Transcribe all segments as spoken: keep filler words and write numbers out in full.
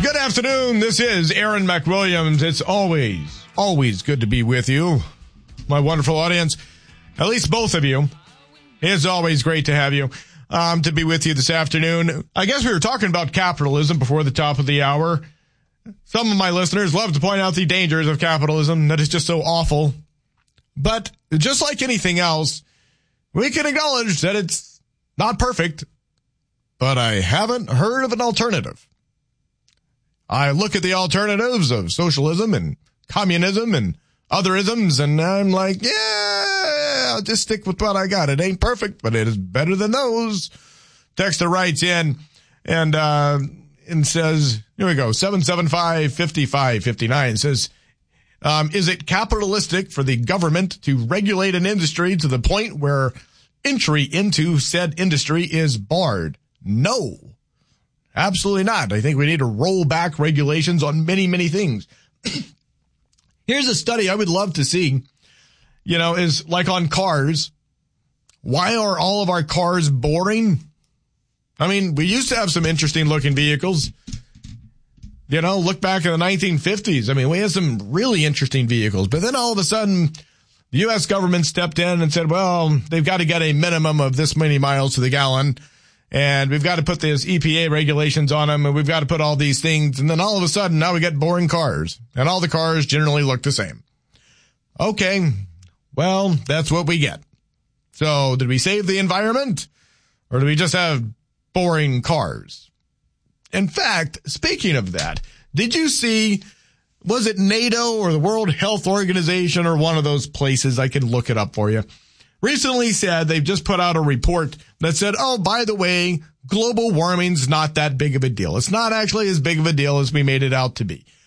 Good afternoon. This is Aaron McWilliams. It's always, always good to be with you, my wonderful audience. At least both of you. It's always great to have you, um, to be with you this afternoon. I guess we were talking about capitalism before the top of the hour. Some of my listeners love to point out the dangers of capitalism, that it's just so awful. But just like anything else, we can acknowledge that it's not perfect, but I haven't heard of an alternative. I look at the alternatives of socialism and communism and other isms, and I'm like, yeah, I'll just stick with what I got. It ain't perfect, but it is better than those. Texter writes in and uh, and says, here we go, seven seven five, five five five nine says, um, is it capitalistic for the government to regulate an industry to the point where entry into said industry is barred? No. Absolutely not. I think we need to roll back regulations on many, many things. Here's a study I would love to see, you know, is like on cars. Why are all of our cars boring? I mean, we used to have some interesting looking vehicles. You know, look back in the nineteen fifties. I mean, we had some really interesting vehicles, but then all of a sudden the U S government stepped in and said, well, they've got to get a minimum of this many miles to the gallon. And we've got to put these E P A regulations on them, and we've got to put all these things. And then all of a sudden, now we get boring cars. And all the cars generally look the same. Okay, well, that's what we get. So did we save the environment? Or do we just have boring cars? In fact, speaking of that, did you see, was it NATO or the World Health Organization or one of those places? I can look it up for you. Recently said they've just put out a report that said, oh, by the way, global warming's not that big of a deal. It's not actually as big of a deal as we made it out to be.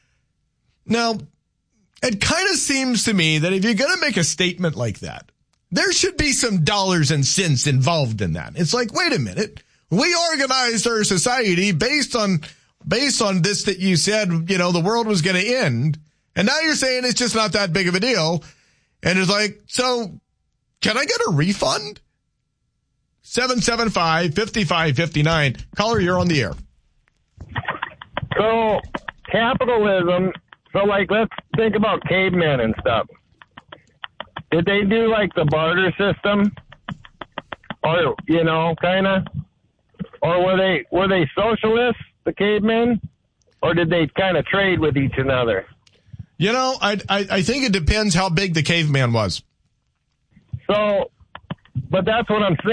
Now, it kind of seems to me that if you're going to make a statement like that, there should be some dollars and cents involved in that. It's like, wait a minute. We organized our society based on, based on this that you said, you know, the world was going to end. And now you're saying it's just not that big of a deal. And it's like, so can I get a refund? seven seven five, five five five nine. Caller, you're on the air. So, capitalism, so like, let's think about cavemen and stuff. Did they do like the barter system? Or, you know, kind of? Or were they, were they socialists, the cavemen? Or did they kind of trade with each other? You know, I, I, I think it depends how big the caveman was. So, but that's what I'm saying.